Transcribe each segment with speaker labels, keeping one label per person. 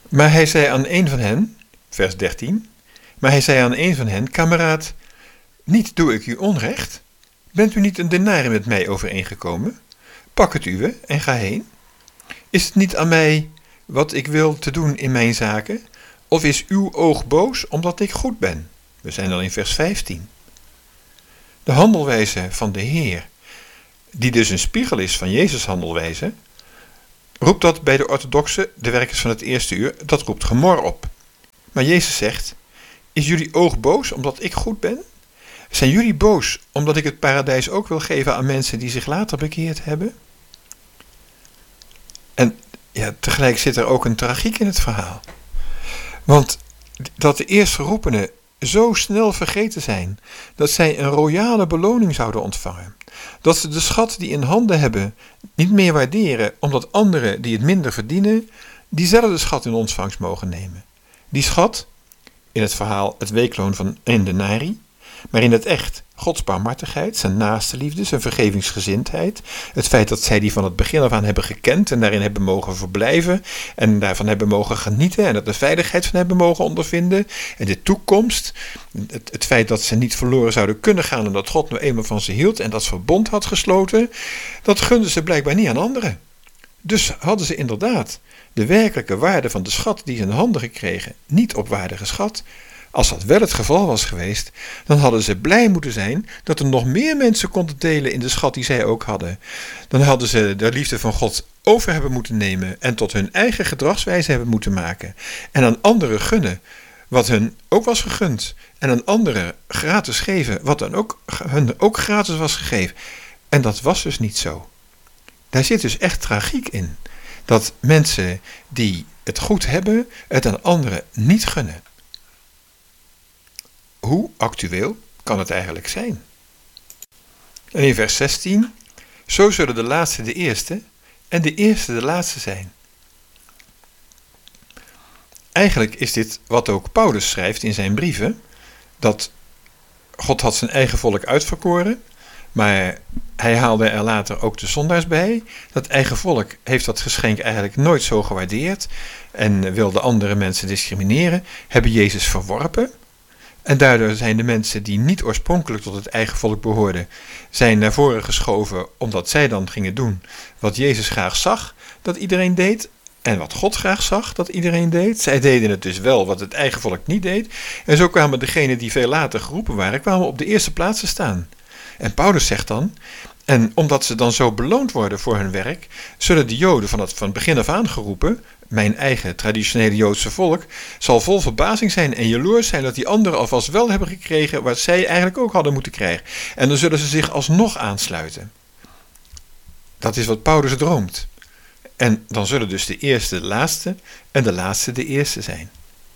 Speaker 1: Maar hij zei aan een van hen, vers 13, maar hij zei aan een van hen, kameraad, niet doe ik u onrecht? Bent u niet een denarii met mij overeengekomen? Pak het uwe en ga heen. Is het niet aan mij wat ik wil te doen in mijn zaken? Of is uw oog boos omdat ik goed ben? We zijn al in vers 15. De handelwijze van de Heer, die dus een spiegel is van Jezus' handelwijze, roept dat bij de orthodoxen, de werkers van het eerste uur, dat roept gemor op. Maar Jezus zegt, is jullie oog boos omdat ik goed ben? Zijn jullie boos omdat ik het paradijs ook wil geven aan mensen die zich later bekeerd hebben? En ja, tegelijk zit er ook een tragiek in het verhaal. Want dat de eerstgeroepenen zo snel vergeten zijn dat zij een royale beloning zouden ontvangen. Dat ze de schat die in handen hebben niet meer waarderen, omdat anderen die het minder verdienen, diezelfde schat in ontvangst mogen nemen. Die schat, in het verhaal het weekloon van een denarii, maar in het echt Gods barmhartigheid, zijn naaste liefde, zijn vergevingsgezindheid, het feit dat zij die van het begin af aan hebben gekend en daarin hebben mogen verblijven en daarvan hebben mogen genieten en er de veiligheid van hebben mogen ondervinden en de toekomst, het feit dat ze niet verloren zouden kunnen gaan en dat God nou eenmaal van ze hield en dat verbond had gesloten, dat gunden ze blijkbaar niet aan anderen. Dus hadden ze inderdaad de werkelijke waarde van de schat die ze in handen gekregen niet op waarde geschat. Als dat wel het geval was geweest, dan hadden ze blij moeten zijn dat er nog meer mensen konden delen in de schat die zij ook hadden. Dan hadden ze de liefde van God over hebben moeten nemen en tot hun eigen gedragswijze hebben moeten maken. En aan anderen gunnen wat hun ook was gegund. En aan anderen gratis geven wat dan ook hun ook gratis was gegeven. En dat was dus niet zo. Daar zit dus echt tragiek in. Dat mensen die het goed hebben, het aan anderen niet gunnen. Hoe actueel kan het eigenlijk zijn? En in vers 16, zo zullen de laatste de eerste en de eerste de laatste zijn. Eigenlijk is dit wat ook Paulus schrijft in zijn brieven, dat God had zijn eigen volk uitverkoren, maar hij haalde er later ook de zondaars bij. Dat eigen volk heeft dat geschenk eigenlijk nooit zo gewaardeerd en wilde andere mensen discrimineren, hebben Jezus verworpen. En daardoor zijn de mensen die niet oorspronkelijk tot het eigen volk behoorden, zijn naar voren geschoven omdat zij dan gingen doen wat Jezus graag zag dat iedereen deed en wat God graag zag dat iedereen deed. Zij deden het dus wel wat het eigen volk niet deed. En zo kwamen degenen die veel later geroepen waren, kwamen op de eerste plaats te staan. En Paulus zegt dan, en omdat ze dan zo beloond worden voor hun werk, zullen de Joden van begin af aan geroepen, mijn eigen traditionele Joodse volk, zal vol verbazing zijn en jaloers zijn dat die anderen alvast wel hebben gekregen wat zij eigenlijk ook hadden moeten krijgen. En dan zullen ze zich alsnog aansluiten. Dat is wat Paulus droomt. En dan zullen dus de eerste de laatste en de laatste de eerste zijn.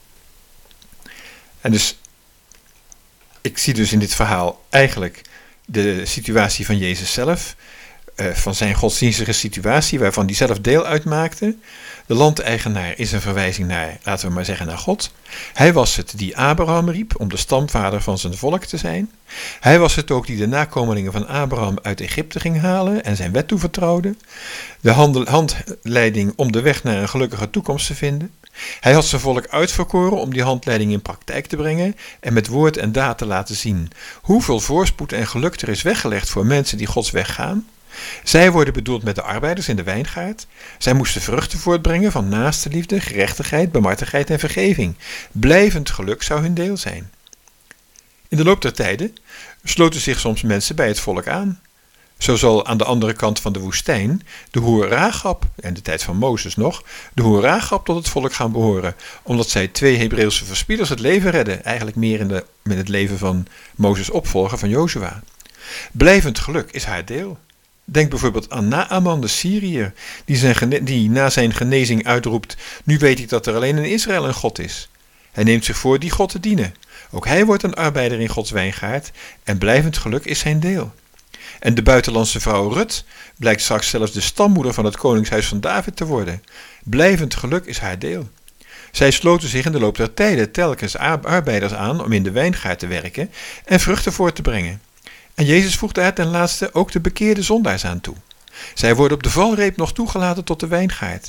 Speaker 1: En dus, ik zie dus in dit verhaal eigenlijk de situatie van Jezus zelf, van zijn godsdienstige situatie waarvan hij zelf deel uitmaakte. De landeigenaar is een verwijzing naar, laten we maar zeggen, naar God. Hij was het die Abraham riep om de stamvader van zijn volk te zijn. Hij was het ook die de nakomelingen van Abraham uit Egypte ging halen en zijn wet toevertrouwde. De handleiding om de weg naar een gelukkige toekomst te vinden. Hij had zijn volk uitverkoren om die handleiding in praktijk te brengen en met woord en daad te laten zien hoeveel voorspoed en geluk er is weggelegd voor mensen die Gods weg gaan. Zij worden bedoeld met de arbeiders in de wijngaard. Zij moesten vruchten voortbrengen van naaste liefde, gerechtigheid, barmhartigheid en vergeving. Blijvend geluk zou hun deel zijn. In de loop der tijden sloten zich soms mensen bij het volk aan. Zo zal aan de andere kant van de woestijn de hoer Rachab, in de tijd van Mozes nog, de hoer Rachab tot het volk gaan behoren, omdat zij 2 Hebreeuwse verspieders het leven redden, eigenlijk meer in het leven van Mozes opvolger van Jozua. Blijvend geluk is haar deel. Denk bijvoorbeeld aan Naaman de Syriër, die na zijn genezing uitroept, nu weet ik dat er alleen in Israël een God is. Hij neemt zich voor die God te dienen. Ook hij wordt een arbeider in Gods wijngaard en blijvend geluk is zijn deel. En de buitenlandse vrouw Rut blijkt straks zelfs de stammoeder van het koningshuis van David te worden. Blijvend geluk is haar deel. Zij sloten zich in de loop der tijden telkens arbeiders aan om in de wijngaard te werken en vruchten voort te brengen. En Jezus voegt daar ten laatste ook de bekeerde zondaars aan toe. Zij worden op de valreep nog toegelaten tot de wijngaard.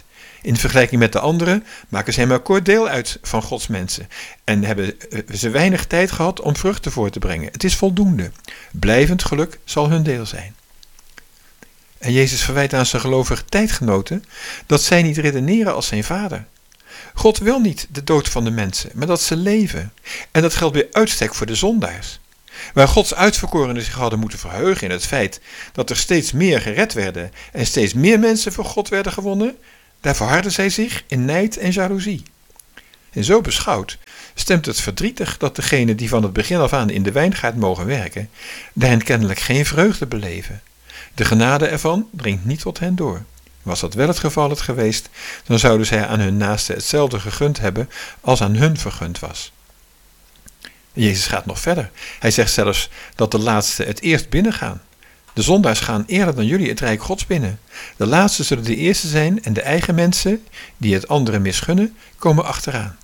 Speaker 1: In vergelijking met de anderen maken zij maar kort deel uit van Gods mensen en hebben ze weinig tijd gehad om vruchten voor te brengen. Het is voldoende. Blijvend geluk zal hun deel zijn. En Jezus verwijt aan zijn gelovige tijdgenoten dat zij niet redeneren als zijn vader. God wil niet de dood van de mensen, maar dat ze leven. En dat geldt bij uitstek voor de zondaars. Waar Gods uitverkorenen zich hadden moeten verheugen in het feit dat er steeds meer gered werden en steeds meer mensen voor God werden gewonnen, daar verharden zij zich in nijd en jaloezie. En zo beschouwd stemt het verdrietig dat degenen die van het begin af aan in de wijngaard mogen werken, daarin kennelijk geen vreugde beleven. De genade ervan dringt niet tot hen door. Was dat wel het geval geweest, dan zouden zij aan hun naasten hetzelfde gegund hebben als aan hun vergund was. Jezus gaat nog verder. Hij zegt zelfs dat de laatsten het eerst binnengaan. De zondaars gaan eerder dan jullie het rijk Gods binnen. De laatsten zullen de eerste zijn en de eigen mensen, die het anderen misgunnen, komen achteraan.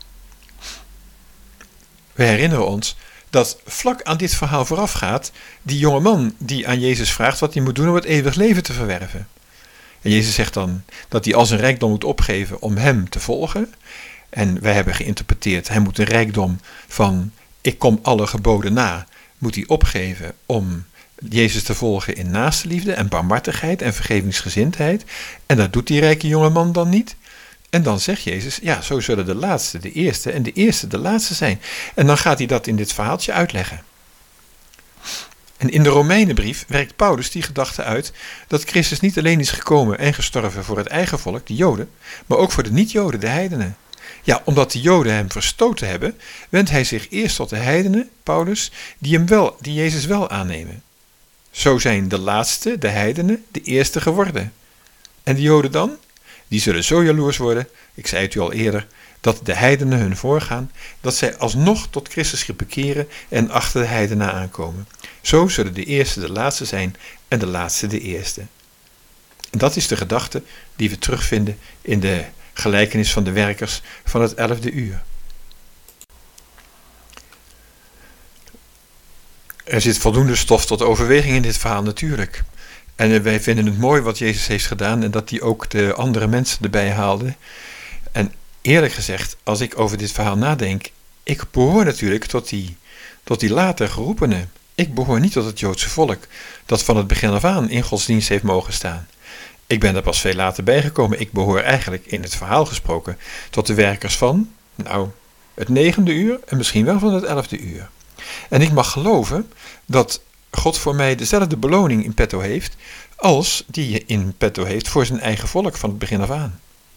Speaker 1: We herinneren ons dat vlak aan dit verhaal voorafgaat die jonge man die aan Jezus vraagt wat hij moet doen om het eeuwig leven te verwerven. En Jezus zegt dan dat hij al zijn rijkdom moet opgeven om hem te volgen. En wij hebben geïnterpreteerd, hij moet een rijkdom van ik kom alle geboden na, moet hij opgeven om Jezus te volgen in naastenliefde en barmhartigheid en vergevingsgezindheid. En dat doet die rijke jonge man dan niet. En dan zegt Jezus, ja, zo zullen de laatste de eerste en de eerste de laatste zijn. En dan gaat hij dat in dit verhaaltje uitleggen. En in de Romeinenbrief werkt Paulus die gedachte uit dat Christus niet alleen is gekomen en gestorven voor het eigen volk, de Joden, maar ook voor de niet-Joden, de heidenen. Ja, omdat de Joden hem verstoten hebben, wendt hij zich eerst tot de heidenen, Paulus, die Jezus wel aannemen. Zo zijn de laatste, de heidenen, de eerste geworden. En de Joden dan? Die zullen zo jaloers worden, ik zei het u al eerder, dat de heidenen hun voorgaan, dat zij alsnog tot Christus bekeren en achter de heidenen aankomen. Zo zullen de eerste de laatste zijn en de laatste de eerste. En dat is de gedachte die we terugvinden in de gelijkenis van de werkers van het 11e uur. Er zit voldoende stof tot overweging in dit verhaal natuurlijk. En wij vinden het mooi wat Jezus heeft gedaan en dat hij ook de andere mensen erbij haalde. En eerlijk gezegd, als ik over dit verhaal nadenk, ik behoor natuurlijk tot die later geroepenen. Ik behoor niet tot het Joodse volk dat van het begin af aan in Gods dienst heeft mogen staan. Ik ben er pas veel later bijgekomen. Ik behoor eigenlijk in het verhaal gesproken tot de werkers van, het 9e uur en misschien wel van het 11e uur. En ik mag geloven dat God voor mij dezelfde beloning in petto heeft als die je in petto heeft voor zijn eigen volk van het begin af aan.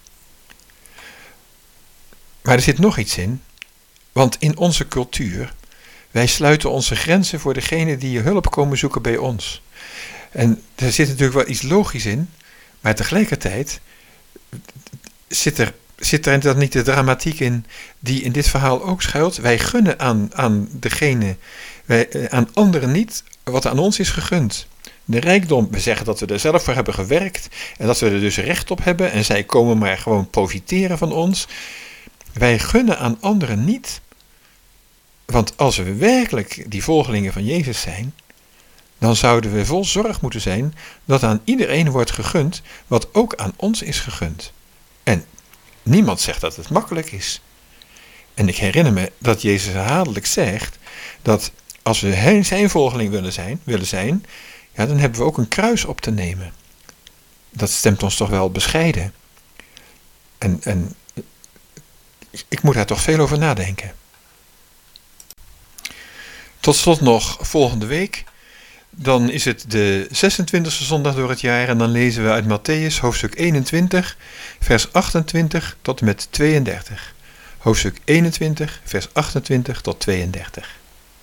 Speaker 1: Maar er zit nog iets in, want in onze cultuur, wij sluiten onze grenzen voor degenen die hulp komen zoeken bij ons. En er zit natuurlijk wel iets logisch in, maar tegelijkertijd zit er dan niet de dramatiek in die in dit verhaal ook schuilt. Wij gunnen aan anderen niet wat aan ons is gegund. De rijkdom, we zeggen dat we er zelf voor hebben gewerkt en dat we er dus recht op hebben en zij komen maar gewoon profiteren van ons. Wij gunnen aan anderen niet, want als we werkelijk die volgelingen van Jezus zijn, dan zouden we vol zorg moeten zijn dat aan iedereen wordt gegund wat ook aan ons is gegund. En niemand zegt dat het makkelijk is. En ik herinner me dat Jezus herhaaldelijk zegt dat als we zijn volgeling willen zijn, ja, dan hebben we ook een kruis op te nemen. Dat stemt ons toch wel bescheiden. En ik moet daar toch veel over nadenken. Tot slot nog volgende week. Dan is het de 26e zondag door het jaar en dan lezen we uit Mattheüs hoofdstuk 21, vers 28 tot en met 32. Hoofdstuk 21, vers 28 tot 32.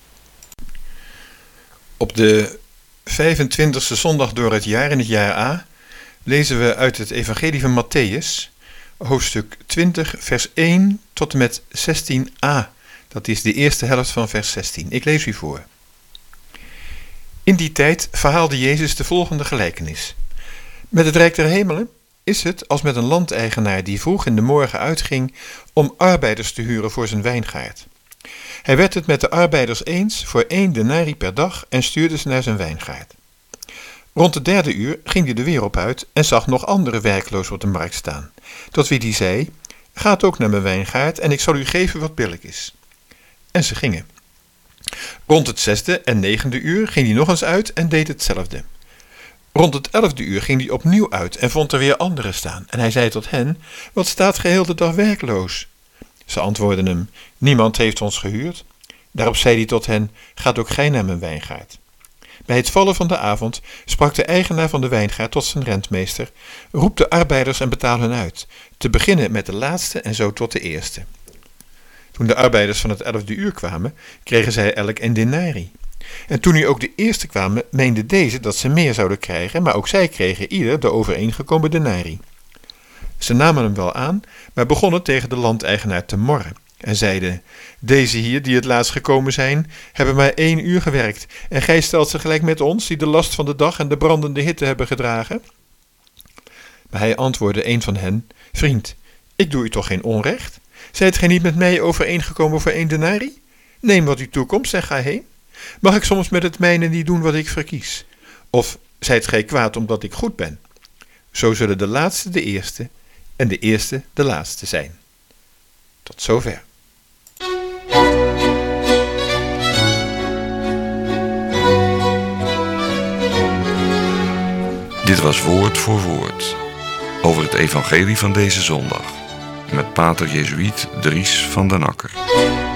Speaker 1: Op de 25e zondag door het jaar in het jaar A lezen we uit het evangelie van Mattheüs, hoofdstuk 20, vers 1 tot en met 16a. Dat is de eerste helft van vers 16. Ik lees u voor. In die tijd verhaalde Jezus de volgende gelijkenis. Met het rijk der hemelen is het als met een landeigenaar die vroeg in de morgen uitging om arbeiders te huren voor zijn wijngaard. Hij werd het met de arbeiders eens voor 1 denarii per dag en stuurde ze naar zijn wijngaard. Rond het 3e uur ging hij de weer op uit en zag nog andere werklozen op de markt staan, tot wie die zei: gaat ook naar mijn wijngaard en ik zal u geven wat billijk is. En ze gingen. Rond het 6e en 9e uur ging hij nog eens uit en deed hetzelfde. Rond het 11e uur ging hij opnieuw uit en vond er weer anderen staan. En hij zei tot hen: wat staat geheel de dag werkloos? Ze antwoordden hem: niemand heeft ons gehuurd. Daarop zei hij tot hen: gaat ook gij naar mijn wijngaard. Bij het vallen van de avond sprak de eigenaar van de wijngaard tot zijn rentmeester: roep de arbeiders en betaal hen uit, te beginnen met de laatste en zo tot de eerste. Toen de arbeiders van het 11e uur kwamen, kregen zij elk een denari. En toen nu ook de eerste kwamen, meenden deze dat ze meer zouden krijgen, maar ook zij kregen ieder de overeengekomen denari. Ze namen hem wel aan, maar begonnen tegen de landeigenaar te morren en zeiden: deze hier, die het laatst gekomen zijn, hebben maar 1 uur gewerkt, en gij stelt ze gelijk met ons, die de last van de dag en de brandende hitte hebben gedragen? Maar hij antwoordde een van hen: vriend, ik doe u toch geen onrecht? Zijt gij niet met mij overeengekomen voor 1 denari? Neem wat u toekomt en ga heen. Mag ik soms met het mijne niet doen wat ik verkies? Of zijt gij kwaad omdat ik goed ben? Zo zullen de laatste de eerste en de eerste de laatste zijn. Tot zover.
Speaker 2: Dit was Woord voor Woord over het evangelie van deze zondag met pater Jezuïet Dries van den Akker.